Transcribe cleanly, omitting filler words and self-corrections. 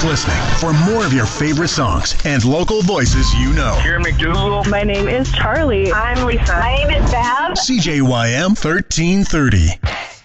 listening for more of your favorite songs and local voices you know. Here in McDougal. My name is Charlie. I'm Lisa. My name is Bev. CJYM 1330.